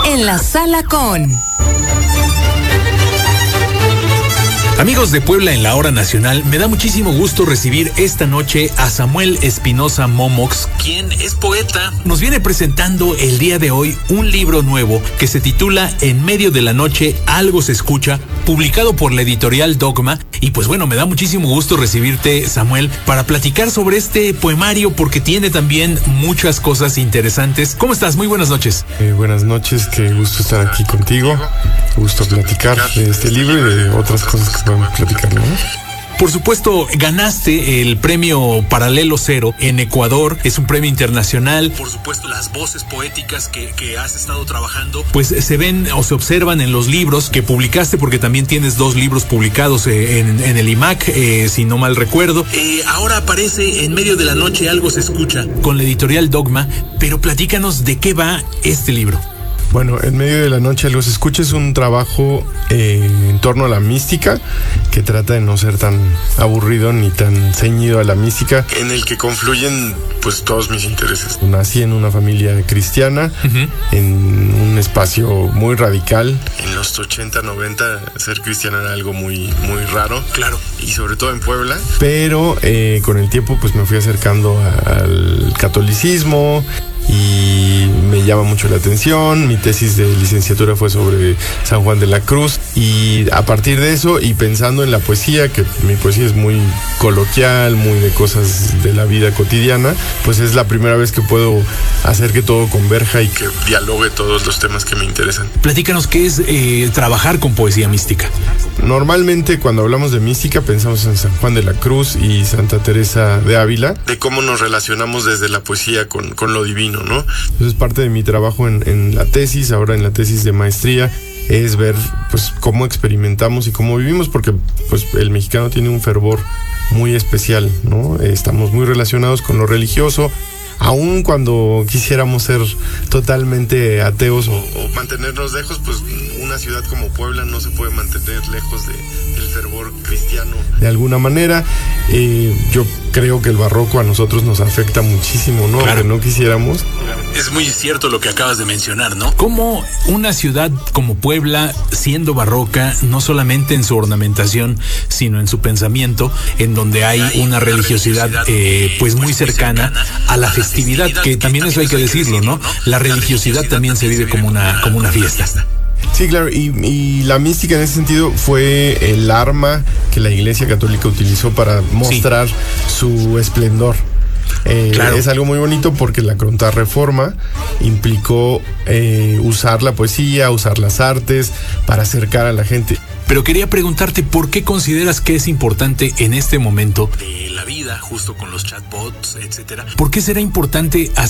en la sala con... Amigos de Puebla en la Hora Nacional, me da muchísimo gusto recibir esta noche a Samuel Espinosa Momox, quien es poeta. Nos viene presentando el día de hoy un libro nuevo que se titula En medio de la noche algo se escucha, publicado por la editorial Dogma. Y pues bueno, me da muchísimo gusto recibirte, Samuel, para platicar sobre este poemario porque tiene también muchas cosas interesantes. ¿Cómo estás? Muy buenas noches. Buenas noches, qué gusto estar aquí contigo. Gusto platicar de este libro y de otras cosas que podemos platicar, ¿no? Por supuesto, ganaste el premio Paralelo Cero en Ecuador. Es un premio internacional. Por supuesto, las voces poéticas que has estado trabajando, pues se ven o se observan en los libros que publicaste, porque también tienes 2 libros publicados en el IMAC, si no mal recuerdo. Ahora aparece En medio de la noche algo se escucha con la editorial Dogma, pero platícanos de qué va este libro. Bueno, En medio de la noche algo se escucha es un trabajo en torno a la mística, que trata de no ser tan aburrido ni tan ceñido a la mística, en el que confluyen pues todos mis intereses. Nací en una familia cristiana, en un espacio muy radical. En los 80, 90 ser cristiano era algo muy raro. Claro. Y sobre todo en Puebla. Pero con el tiempo pues me fui acercando al catolicismo y me llama mucho la atención. Mi tesis de licenciatura fue sobre San Juan de la Cruz, y a partir de eso y pensando en la poesía, que mi poesía es muy coloquial, muy de cosas de la vida cotidiana, pues es la primera vez que puedo hacer que todo converja y que dialogue todos los temas que me interesan. Platícanos qué es trabajar con poesía mística. Normalmente cuando hablamos de mística pensamos en San Juan de la Cruz y Santa Teresa de Ávila, de cómo nos relacionamos desde la poesía con lo divino, ¿no? Entonces parte de mi trabajo en la tesis, ahora en la tesis de maestría, es ver pues cómo experimentamos y cómo vivimos, porque pues el mexicano tiene un fervor muy especial, ¿no? Estamos muy relacionados con lo religioso, aun cuando quisiéramos ser totalmente ateos o mantenernos lejos, pues una ciudad como Puebla no se puede mantener lejos del fervor cristiano de alguna manera. Yo creo que el barroco a nosotros nos afecta muchísimo, ¿no? Claro. Aunque no quisiéramos. Es muy cierto lo que acabas de mencionar, ¿no? Como una ciudad como Puebla, siendo barroca, no solamente en su ornamentación, sino en su pensamiento, en donde hay una religiosidad pues muy cercana a la festividad, que también eso hay que decirlo, ¿no? La religiosidad también se vive como una fiesta. Sí, claro, y la mística en ese sentido fue el arma que la Iglesia Católica utilizó para mostrar su esplendor. Claro. Es algo muy bonito porque la Contrarreforma implicó usar la poesía, usar las artes para acercar a la gente. Pero quería preguntarte, ¿por qué consideras que es importante en este momento de la vida, justo con los chatbots, etcétera? ¿Por qué será importante